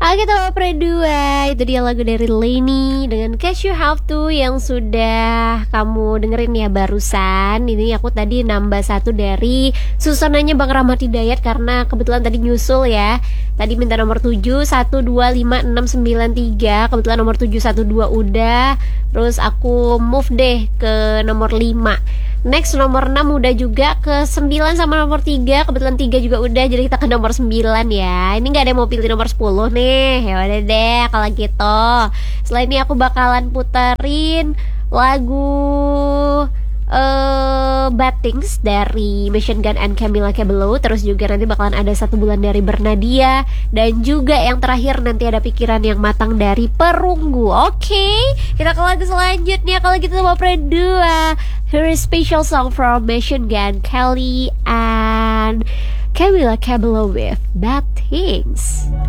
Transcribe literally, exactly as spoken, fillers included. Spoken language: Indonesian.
Oke teman berdua, itu dia lagu dari Lainey dengan Cause You Have To yang sudah kamu dengerin ya barusan. Ini aku tadi nambah satu dari susunannya Bang Rahmat Hidayat karena kebetulan tadi nyusul ya. Tadi minta nomor tujuh, satu, dua, lima, enam, sembilan, tiga. Kebetulan nomor tujuh, satu, dua udah. Terus aku move deh ke nomor lima. Next nomor enam udah juga, ke sembilan sama nomor tiga. Kebetulan tiga juga udah, jadi kita ke nomor sembilan ya. Ini gak ada yang mau pilih nomor sepuluh nih. Ya udah deh kalau gitu. Setelah ini aku bakalan puterin lagu uh, Bad Things dari Machine Gun and Camila Cabello. Terus juga nanti bakalan ada Satu Bulan dari Bernadia. Dan juga yang terakhir nanti ada Pikiran Yang Matang dari Perunggu. Oke, okay? Kita ke lagu selanjutnya. Kalau gitu mau berdua, here is special song from Machine Gun Kelly and Camila Cabello with Bad Things.